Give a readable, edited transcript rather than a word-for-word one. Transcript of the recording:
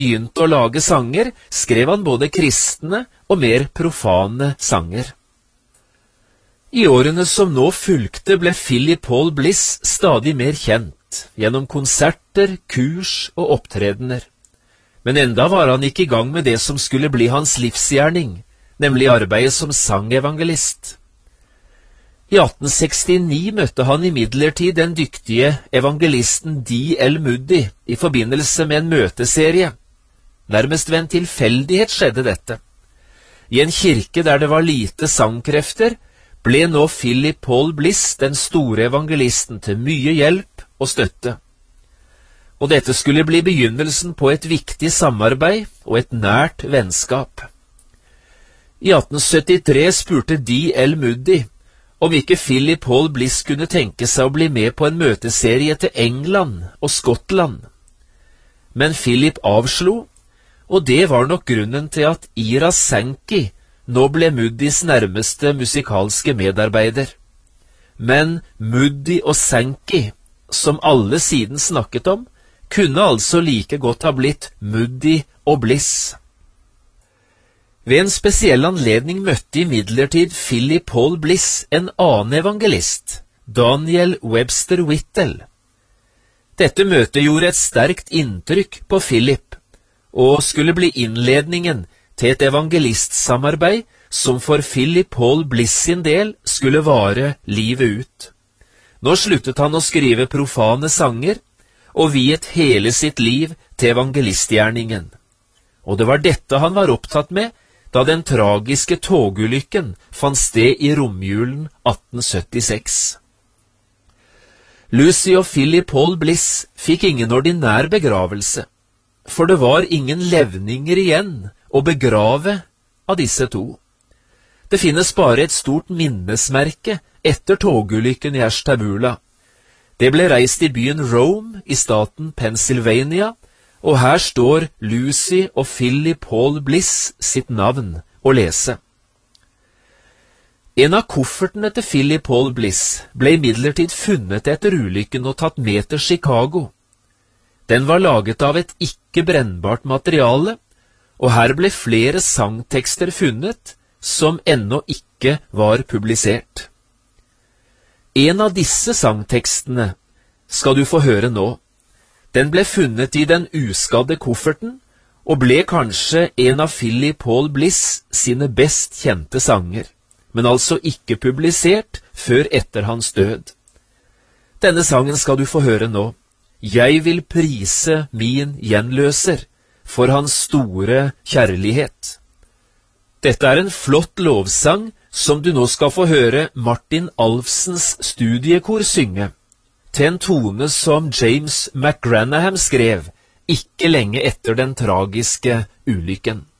begynte å lage sanger, skrev han både kristne og mer profane sanger. I årene som nå fulgte ble Philip Paul Bliss stadig mer kjent, gjennom konserter, kurs og opptredener. Men enda var han ikke i gang med det som skulle bli hans livsgjerning, nemlig arbeidet som sangevangelist. I 1869 møtte han imidlertid den dyktige evangelisten D.L. Moody i forbindelse med en møteserie. Nærmest ved en tilfeldighet skjedde dette. I en kirke der det var lite sangkrefter, ble nå Philip Paul Bliss den store evangelisten til mye hjelp og støtte. Og dette skulle bli begynnelsen på et viktig samarbeid og et nært vennskap. I 1873 spurte D.L. Moody om ikke Philip Paul Bliss kunne tenke seg å bli med på en møteserie til England og Skottland. Men Philip avslo, og det var nok grunnen til at Ira Sankey nå ble Moodys nærmeste musikalske medarbeider. Men Moody og Sankey, som alle siden snakket om, kunne altså like godt ha blitt Moody og Bliss. Ved en spesiell anledning møtte imidlertid Philip Paul Bliss en annen evangelist, Daniel Webster Whittle. Dette møtet gjorde et sterkt inntrykk på Philip, og skulle bli innledningen til et evangelistsamarbeid som for Philip Paul Bliss sin del skulle vare livet ut. Nå sluttet han å skrive profane sanger, og viet hele sitt liv til evangelistgjerningen. Og det var dette han var opptatt med da den tragiske togulykken fant sted i romjulen 1876. Lucy og Philip Paul Bliss fikk ingen ordinær begravelse, for det var ingen levninger igjen å begrave av disse to. Det finnes bare et stort minnesmerke etter togulykken i Ashtabula. Det ble reist i byen Rome i staten Pennsylvania, og her står Lucy og Philip Paul Bliss sitt navn å lese. En av koffertene til Philip Paul Bliss ble imidlertid funnet etter ulykken og tatt med til Chicago. Den var laget av et ikke-brennbart materiale, og her ble flere sangtekster funnet som ennå ikke var publisert. En av disse sangtekstene skal du få høre nå. Den ble funnet i den uskadde kofferten, og ble kanskje en av Philip Paul Bliss sine best kjente sanger, men altså ikke publisert før etter hans død. Denne sangen skal du få høre nå. Jeg vil prise min gjenløser for hans store kjærlighet. Dette er en flott lovsang som du nå skal få høre Martin Alfsens studiekor synge, til en tone som James McGranaham skrev ikke lenge etter den tragiske ulykken.